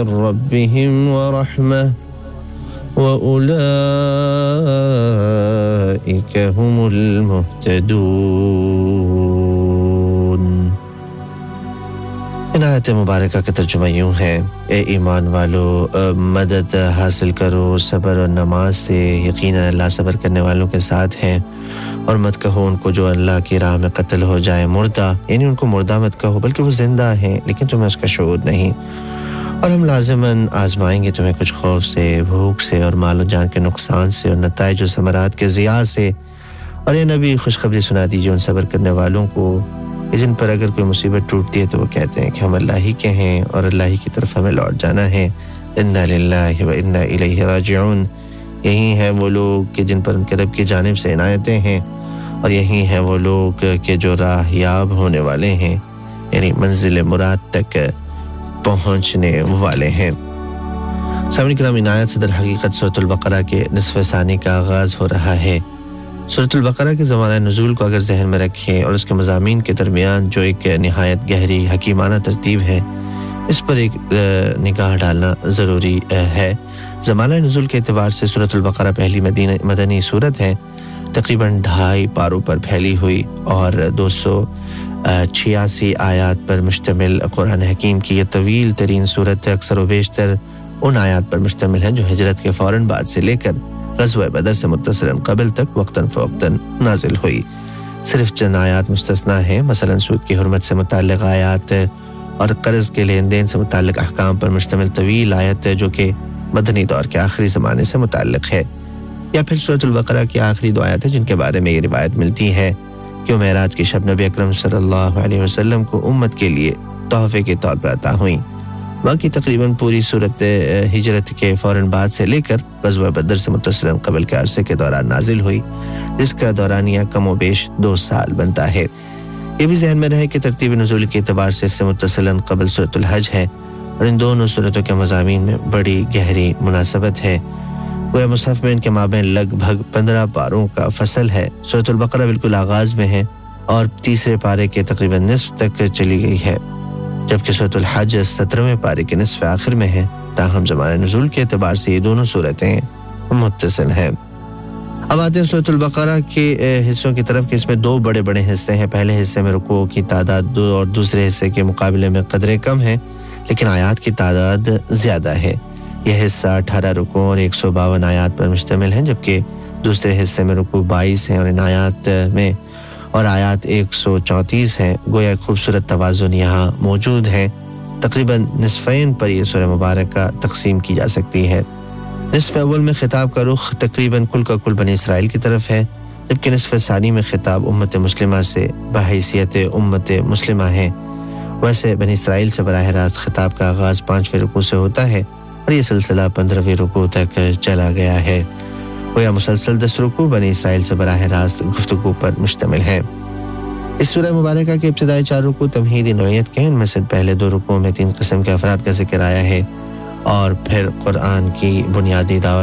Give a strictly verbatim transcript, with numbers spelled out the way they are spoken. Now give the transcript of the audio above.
من ربهم ورحمة وأولئك هم المهتدون. ان آیت مبارکہ کا ترجمہ یوں ہے: اے ایمان والو، مدد حاصل کرو صبر اور نماز سے، یقیناً اللہ صبر کرنے والوں کے ساتھ ہیں، اور مت کہو ان کو جو اللہ کی راہ میں قتل ہو جائے مردہ، یعنی ان کو مردہ مت کہو بلکہ وہ زندہ ہیں لیکن تمہیں اس کا شعور نہیں، اور ہم لازماً آزمائیں گے تمہیں کچھ خوف سے، بھوک سے، اور مال و جان کے نقصان سے، اور نتائج و ثمرات کے ضیاع سے، اور اے نبی خوشخبری سنا دیجیے ان صبر کرنے والوں کو کہ جن پر اگر کوئی مصیبت ٹوٹتی ہے تو وہ کہتے ہیں کہ ہم اللہ ہی کے ہیں اور اللہ ہی کی طرف ہمیں لوٹ جانا ہے، انا للہ و انا الیہ راجعون۔ یہی ہیں وہ لوگ کہ جن پر ان کے رب کی جانب سے عنایتیں ہیں، اور یہی ہیں وہ لوگ کہ جو راہ یاب ہونے والے ہیں، یعنی منزل مراد تک پہنچنے والے ہیں۔ سامعین کرام، ان آیات سے در حقیقت سورۃ البقرہ کے نصف ثانی کا آغاز ہو رہا ہے۔ سورۃ البقرہ کے زمانہ نزول کو اگر ذہن میں رکھیں اور اس کے مضامین کے درمیان جو ایک نہایت گہری حکیمانہ ترتیب ہے، اس پر ایک نگاہ ڈالنا ضروری ہے۔ زمانہ نزول کے اعتبار سے سورۃ البقرہ پہلی مدینہ مدنی سورت ہے، تقریباً ڈھائی پاروں پر پھیلی ہوئی اور دو سو چھیاسی آیات پر مشتمل قرآن حکیم کی یہ طویل ترین سورت اکثر و بیشتر ان آیات پر مشتمل ہے جو ہجرت کے فوراً بعد سے لے کر غزوہ بدر سے متصلاً قبل تک وقتاً فوقتاً نازل ہوئی۔ صرف چند آیات مستثنیٰ ہیں، مثلاً سود کی حرمت سے متعلق آیات اور قرض کے لین دین سے متعلق احکام پر مشتمل طویل آیت جو کہ مدنی دور کے آخری زمانے سے متعلق ہے، یا پھر سورۃ البقرہ کی آخری دو آیتیں جن کے بارے میں یہ روایت ملتی ہے کہ وہ معراج کی شب نبی اکرم صلی اللہ علیہ وسلم کو امت کے لیے تحفے کے طور پر عطا ہوئیں۔ باقی تقریباً پوری صورت ہجرت کے فوراً بعد سے لے کر غزوہ بدر سے متصلاً قبل کے عرصے کے دوران نازل ہوئی، جس کا دورانیہ کم و بیش دو سال بنتا ہے۔ یہ بھی ذہن میں رہے کہ ترتیب نزول کے اعتبار سے اس سے متصلاً قبل سورۃ الحج ہے، اور ان دونوں صورتوں کے مضامین میں بڑی گہری مناسبت ہے۔ گویا مصحف میں ان کے مابین لگ بھگ پندرہ پاروں کا فصل ہے۔ سورۃ البقرہ بالکل آغاز میں ہے اور تیسرے پارے کے تقریباً نصف تک چلی گئی ہے، جبکہ سورۃ الحج سترہویں پارے کے نصف آخر میں ہے۔ تاہم زمانہ نزول کے اعتبار سے یہ دونوں صورتیں متصل ہیں۔ اب آتے ہیں سورۃ البقرہ کے حصوں کی طرف کہ اس میں دو بڑے بڑے حصے ہیں۔ پہلے حصے میں رکوع کی تعداد دو اور دوسرے حصے کے مقابلے میں قدرے کم ہیں، لیکن آیات کی تعداد زیادہ ہے۔ یہ حصہ اٹھارہ رکوع اور ایک سو باون آیات پر مشتمل ہے، جبکہ دوسرے حصے میں رکوع بائیس ہیں اور ان آیات میں اور آیات ایک سو چونتیس ہیں۔ گویا ایک خوبصورت توازن یہاں موجود ہے۔ تقریباً نصفین پر یہ سورہ مبارکہ تقسیم کی جا سکتی ہے۔ نصف اول میں خطاب کا رخ تقریباً کل کا کل بنی اسرائیل کی طرف ہے، جبکہ نصف ثانی میں خطاب امت مسلمہ سے بحیثیت امت مسلمہ ہے۔ ویسے بنی اسرائیل سے براہ راست خطاب کا آغاز پانچویں رکوع سے ہوتا ہے اور یہ سلسلہ پندرہویں رکوع تک چلا گیا ہے۔ گویا مسلسل دس رکوع بنی اسرائیل سے براہ راست گفتگو پر مشتمل ہے۔ اس سورہ مبارکہ کے ابتدائی چار رکوع تمہیدی نوعیت کے ہیں۔ ان میں سے پہلے دو رکوعوں میں تین قسم کے افراد کا ذکر آیا ہے، اور پھر قرآن کی بنیادی دعوت